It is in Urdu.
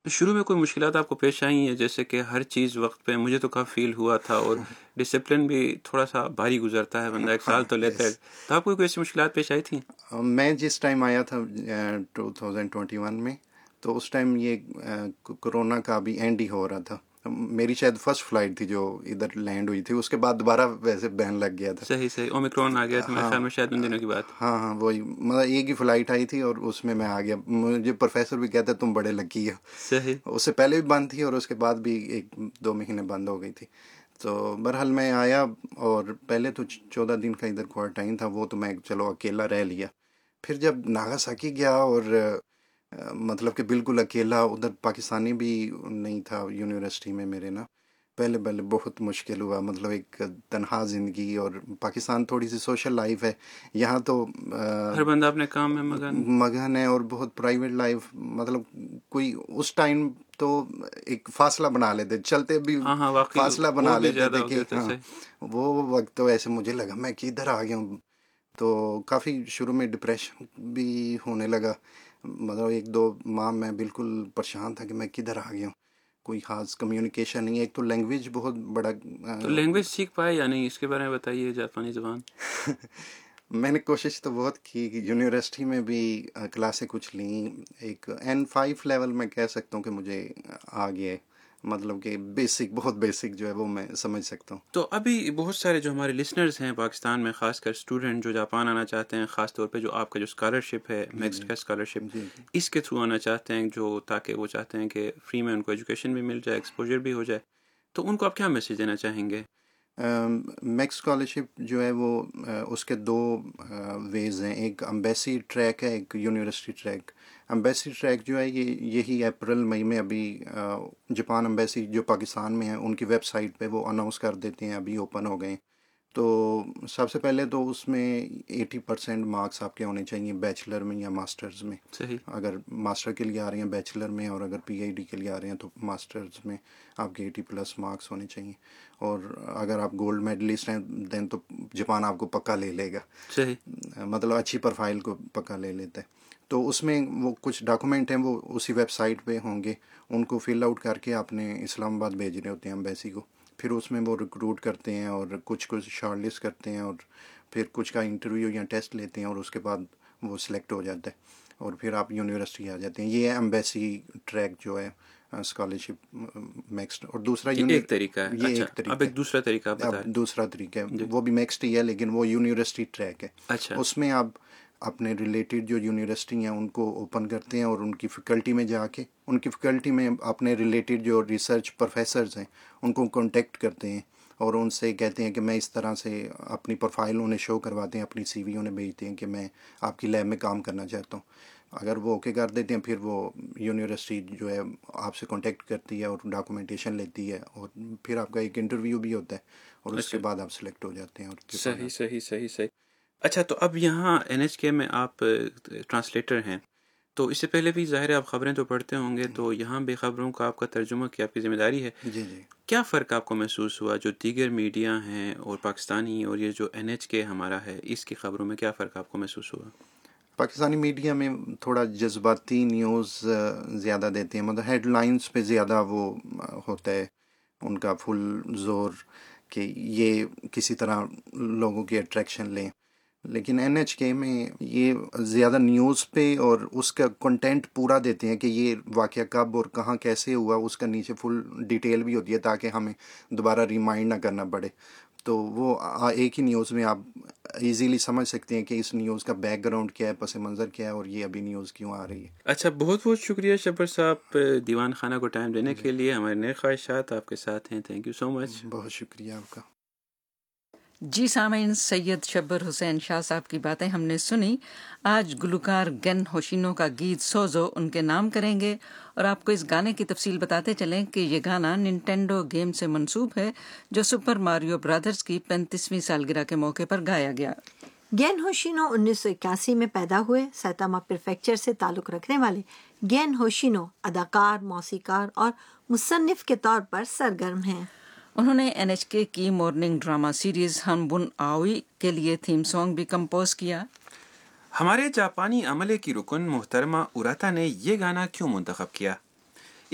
تو شروع میں کوئی مشکلات آپ کو پیش آئی ہیں، جیسے کہ ہر چیز وقت پہ؟ مجھے تو کافی فیل ہوا تھا، اور ڈسپلن بھی تھوڑا سا بھاری گزرتا ہے، بندہ 1 سال تو لیتا ہے. تو آپ کو کوئی ایسی مشکلات پیش آئی تھیں؟ میں جس ٹائم آیا تھا 2021 میں، تو اس ٹائم یہ کرونا کا بھی اینڈ ہی ہو رہا تھا. میری شاید فرسٹ فلائٹ تھی جو ادھر لینڈ ہوئی تھی، اس کے بعد دوبارہ ویسے بین لگ گیا تھا. صحیح اومیکرون آ گیا تھا میرے خیال میں شاید ان دنوں کی بات. ہاں وہی، مطلب ایک ہی فلائٹ آئی تھی اور اس میں آ گیا. مجھے پروفیسر بھی کہتے تم بڑے لکی ہو. صحیح. اس سے پہلے بھی بند تھی اور اس کے بعد بھی 1-2 مہینے بند ہو گئی تھی. تو بہرحال میں آیا، اور پہلے تو 14 دن کا ادھر کوارنٹائن تھا، وہ تو میں چلو اکیلا رہ لیا. پھر جب ناگاساکی گیا، اور مطلب کہ بالکل اکیلا، ادھر پاکستانی بھی نہیں تھا یونیورسٹی میں میرے نا. پہلے بہت مشکل ہوا، مطلب ایک تنہا زندگی. اور پاکستان تھوڑی سی سوشل لائف ہے، یہاں تو ہر بندہ اپنے کام میں مگن ہے، اور بہت پرائیویٹ لائف. مطلب کوئی اس ٹائم تو ایک فاصلہ بنا لیتے، چلتے بھی فاصلہ بنا لیتے تھے کہ ہاں. وہ وقت تو ایسے مجھے لگا میں کدھر آ گیا ہوں. تو کافی شروع میں ڈپریشن بھی ہونے لگا، مطلب 1-2 ماہ میں بالکل پریشان تھا کہ میں کدھر آ گیا ہوں. کوئی خاص کمیونیکیشن نہیں ہے. ایک تو لینگویج بہت بڑا. تو لینگویج سیکھ پائے یا نہیں، اس کے بارے میں بتائیے، جاپانی زبان. میں نے کوشش تو بہت کی، یونیورسٹی میں بھی کلاسیں کچھ لیں. ایک N5 لیول میں کہہ سکتا ہوں کہ مجھے آ گیا ہے، مطلب کہ بیسک، بہت بیسک جو ہے وہ میں سمجھ سکتا ہوں. تو ابھی بہت سارے جو ہمارے لسنرز ہیں پاکستان میں، خاص کر اسٹوڈنٹ جو جاپان آنا چاہتے ہیں، خاص طور پہ جو آپ کا جو اسکالرشپ ہے، میکسڈ کا اسکالرشپ، اس کے تھرو آنا چاہتے ہیں، جو تاکہ وہ چاہتے ہیں کہ فری میں ان کو ایجوکیشن بھی مل جائے، ایکسپوجر بھی ہو جائے، تو ان کو آپ کیا میسیج دینا چاہیں گے؟ میکس اسکالرشپ جو ہے وہ اس کے 2 ویز ہیں. ایک امبیسی ٹریک ہے، ایک یونیورسٹی ٹریک. امبیسی ٹریک جو ہے یہی اپریل مئی میں ابھی جاپان امبیسی جو پاکستان میں ہے ان کی ویب سائٹ پہ وہ اناؤنس کر دیتے ہیں، ابھی اوپن ہو گئے. تو سب سے پہلے تو اس میں 80% مارکس آپ کے ہونے چاہیے بیچلر میں یا ماسٹرز میں. صحیح. اگر ماسٹر کے لیے آ رہے ہیں بیچلر میں، اور اگر PhD کے لیے آ رہے ہیں تو ماسٹرز میں آپ کے 80+ مارکس ہونے چاہیے. اور اگر آپ گولڈ میڈلسٹ ہیں دین تو جاپان آپ کو پکا لے لے گا. صحیح. مطلب اچھی پروفائل کو پکا لے لیتا ہے. تو اس میں وہ کچھ ڈاکومنٹ ہیں وہ اسی ویب سائٹ پہ ہوں گے، ان کو فل آؤٹ کر کے آپ نے اسلام آباد بھیجنے ہوتے ہیں امبیسی کو. پھر اس میں وہ ریکروٹ کرتے ہیں، اور کچھ شارٹ لسٹ کرتے ہیں، اور پھر کچھ کا انٹرویو یا ٹیسٹ لیتے ہیں، اور اس کے بعد وہ سلیکٹ ہو جاتا ہے، اور پھر آپ یونیورسٹی آ جاتے ہیں. یہ ہے امبیسی ٹریک جو ہے اسکالرشپ میکسڈ. اور دوسرا ایک طریقہ ہے. یہ ایک طریقہ. اب ایک دوسرا طریقہ اب دوسرا طریقہ ہے، وہ بھی میکسڈ ہی ہے لیکن وہ یونیورسٹی ٹریک ہے. اچھا. اس میں آپ اپنے ریلیٹڈ جو یونیورسٹی ہیں ان کو اوپن کرتے ہیں، اور ان کی فیکلٹی میں جا کے ان کی فیکلٹی میں اپنے ریلیٹڈ جو ریسرچ پروفیسرز ہیں ان کو کانٹیکٹ کرتے ہیں، اور ان سے کہتے ہیں کہ میں اس طرح سے اپنی پروفائل انہیں شو کرواتے ہیں، اپنی CV انہیں بھیجتے ہیں کہ میں آپ کی لیب میں کام کرنا چاہتا ہوں. اگر وہ اوکے کر دیتے ہیں پھر وہ یونیورسٹی جو ہے آپ سے کانٹیکٹ کرتی ہے اور ڈاکومنٹیشن لیتی ہے، اور پھر آپ کا ایک انٹرویو بھی ہوتا ہے، اور اس کے بعد آپ سلیکٹ ہو جاتے ہیں. اور صحیح. اچھا، تو اب یہاں NHK میں آپ ٹرانسلیٹر ہیں، تو اس سے پہلے بھی ظاہر ہے آپ خبریں تو پڑھتے ہوں گے، تو یہاں بھی خبروں کا آپ کا ترجمہ کی آپ کی ذمہ داری ہے. جی. کیا فرق آپ کو محسوس ہوا جو دیگر میڈیا ہیں اور پاکستانی اور یہ جو NHK ہمارا ہے، اس کی خبروں میں کیا فرق آپ کو محسوس ہوا؟ پاکستانی میڈیا میں تھوڑا جذباتی نیوز زیادہ دیتے ہیں، مطلب ہیڈ لائنز پہ زیادہ وہ ہوتا ہے ان کا فل زور کہ یہ کسی طرح لوگوں کی اٹریکشن لیں. لیکن NHK میں یہ زیادہ نیوز پہ اور اس کا کنٹینٹ پورا دیتے ہیں کہ یہ واقعہ کب اور کہاں کیسے ہوا، اس کا نیچے فل ڈیٹیل بھی ہوتی ہے تاکہ ہمیں دوبارہ ریمائنڈ نہ کرنا پڑے. تو وہ ایک ہی نیوز میں آپ ایزیلی سمجھ سکتے ہیں کہ اس نیوز کا بیک گراؤنڈ کیا ہے، پس منظر کیا ہے، اور یہ ابھی نیوز کیوں آ رہی ہے. اچھا، بہت بہت شکریہ شبر صاحب دیوان خانہ کو ٹائم دینے کے لیے. ہمارے نئے خواہشات آپ کے ساتھ ہیں. تھینک یو سو مچ. بہت شکریہ آپ کا. جی سامعین، سید شبر حسین شاہ صاحب کی باتیں ہم نے سنی. آج گلوکار گن ہوشینو کا گیت سوزو ان کے نام کریں گے، اور آپ کو اس گانے کی تفصیل بتاتے چلیں کہ یہ گانا ننٹینڈو گیم سے منسوب ہے جو سپر ماریو برادرز کی 35ویں سالگرہ کے موقع پر گایا گیا. گین ہوشینو 1981 میں پیدا ہوئے. سائتاما پریفیکچر سے تعلق رکھنے والے گین ہوشینو اداکار، موسیقار اور مصنف کے طور پر سرگرم ہیں. انہوں نے NHK کی مارننگ ڈرامہ سیریز ہن بن آوئی کے لیے تھیم سانگ بھی کمپوز کیا. ہمارے جاپانی عملے کی رکن محترمہ اوراتا نے یہ گانا کیوں منتخب کیا؟